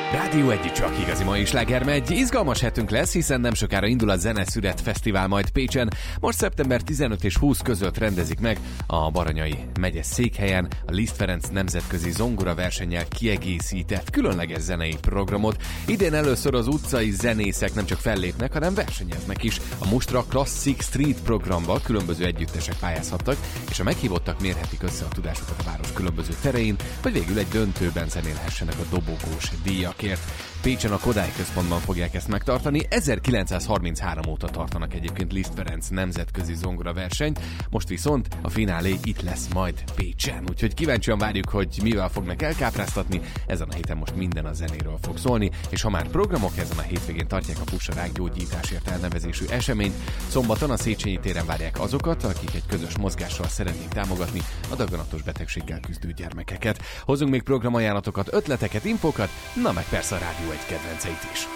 Rádió Egy csak igazi mai sláger megy. Izgalmas hetünk lesz, hiszen nem sokára indul a Zeneszület Fesztivál majd Pécsen. Most szeptember 15 és 20 között rendezik meg a Baranyai megye székhelyen a Liszt Ferenc nemzetközi zongora versennyel kiegészített különleges zenei programot. Idén először az utcai zenészek nem csak fellépnek, hanem versenyeznek is. A Mustra Classic Street programba különböző együttesek pályázhattak, és a meghívottak mérhetik össze a tudásukat a város különböző terein, hogy végül egy döntőben zenélhessenek a dobogós díjakért. Pécsen a Kodály Központban fogják ezt megtartani. 1933 óta tartanak egyébként Liszt Ferenc nemzetközi zongora versenyt, most viszont a finálé itt lesz majd Pécsen. Úgyhogy kíváncsian várjuk, hogy mivel fognak elkápráztatni. Ezen a héten most minden a zenéről fog szólni, és ha már programok, ezen a hétvégén tartják a Fussa Rák gyógyításért elnevezésű eseményt. Szombaton a Széchenyi téren várják azokat, akik egy közös mozgással szeretnék támogatni a daganatos betegséggel küzdő gyermekeket. Hozunk még programajánlatokat, ötleteket, infokat, na meg persze a Rádió Egy kedvenceit is.